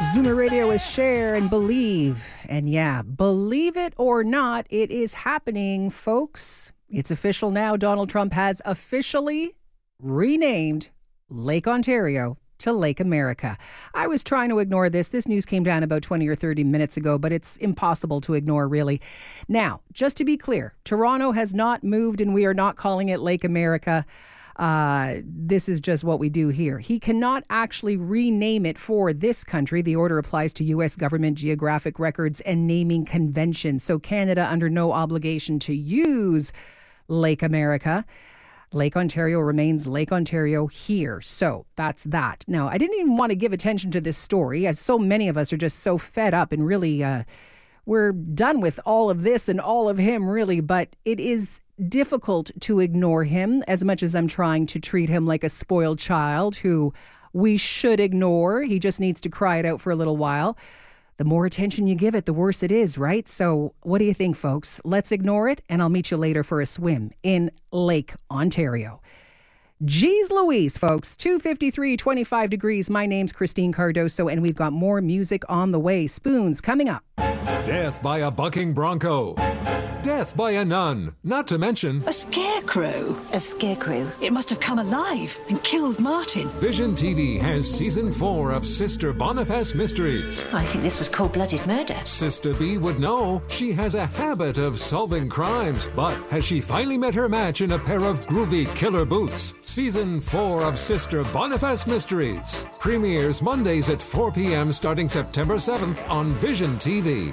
Zoomer Radio is share and believe. And yeah, believe it or not, it is happening, folks. It's official now. Donald Trump has officially renamed Lake Ontario to Lake America. I was trying to ignore this. This news came down about 20 or 30 minutes ago, but it's impossible to ignore, really. Now, just to be clear, Toronto has not moved and we are not calling it Lake America. This is just what we do here. He cannot actually rename it for this country. The order applies to U.S. government geographic records and naming conventions. So Canada under no obligation to use Lake America. Lake Ontario remains Lake Ontario here. So that's that. Now, I didn't even want to give attention to this story. So many of us are just so fed up and really, we're done with all of this and all of him, really. But it is difficult to ignore him as much as I'm trying to treat him like a spoiled child who we should ignore. He just needs to cry it out for a little while. The more attention you give it, the worse it is, right? So what do you think, folks? Let's ignore it, and I'll meet you later for a swim in Lake Ontario. Geez Louise, folks. 2:53, 25 degrees. My name's Christine Cardoso, and we've got more music on the way. Spoons coming up. Death by a bucking bronco. Death by a nun. Not to mention... A scarecrow. A scarecrow. It must have come alive and killed Martin. Vision TV has Season 4 of Sister Boniface Mysteries. I think this was cold-blooded murder. Sister B would know. She has a habit of solving crimes. But has she finally met her match in a pair of groovy killer boots? Season 4 of Sister Boniface Mysteries. Premieres Mondays at 4 p.m. starting September 7th on Vision TV.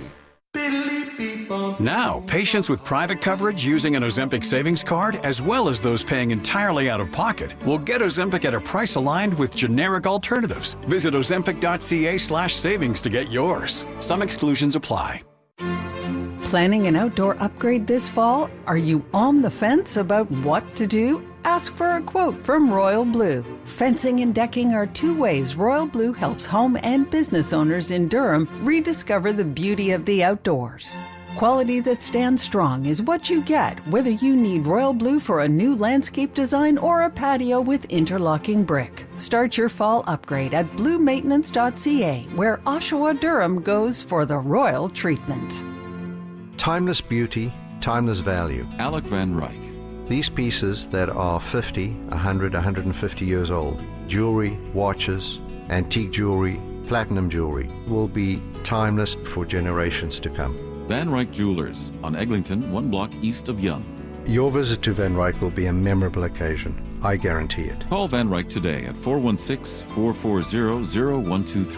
Now, patients with private coverage using an Ozempic savings card, as well as those paying entirely out of pocket, will get Ozempic at a price aligned with generic alternatives. Visit ozempic.ca/savings to get yours. Some exclusions apply. Planning an outdoor upgrade this fall? Are you on the fence about what to do? Ask for a quote from Royal Blue. Fencing and decking are two ways Royal Blue helps home and business owners in Durham rediscover the beauty of the outdoors. Quality that stands strong is what you get, whether you need Royal Blue for a new landscape design or a patio with interlocking brick. Start your fall upgrade at bluemaintenance.ca, where Oshawa Durham goes for the royal treatment. Timeless beauty, timeless value. Alec Van Ryk. These pieces that are 50, 100, 150 years old, jewelry, watches, antique jewelry, platinum jewelry, will be timeless for generations to come. Van Ryk Jewelers on Eglinton, 1 block east of Yonge. Your visit to Van Ryk will be a memorable occasion. I guarantee it. Call Van Ryk today at 416-440-0123.